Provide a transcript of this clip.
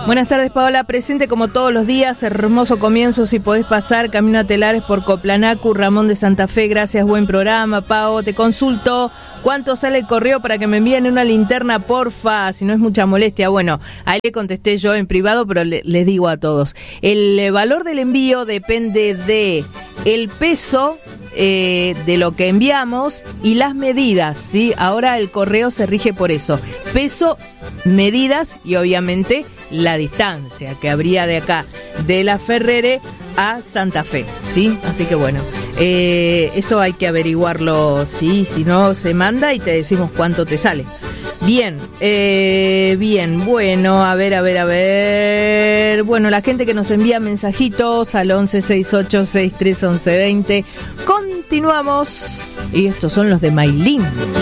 Buenas tardes, Paola, presente como todos los días, hermoso comienzo, si podés pasar, camino a Telares por Coplanacu, Ramón de Santa Fe, gracias, buen programa, Pao, te consulto, ¿cuánto sale el correo para que me envíen una linterna, porfa, si no es mucha molestia? Bueno, ahí le contesté yo en privado, pero les digo a todos, el valor del envío depende de el peso de lo que enviamos y las medidas, ¿sí? Ahora el correo se rige por eso, peso, medidas y obviamente la distancia que habría de acá, de La Ferrere a Santa Fe, ¿sí? Así que bueno, eso hay que averiguarlo, ¿sí? Si no se manda y te decimos cuánto te sale. Bien, bueno, a ver, bueno, la gente que nos envía mensajitos al 1168631120, continuamos, y estos son los de Maylin.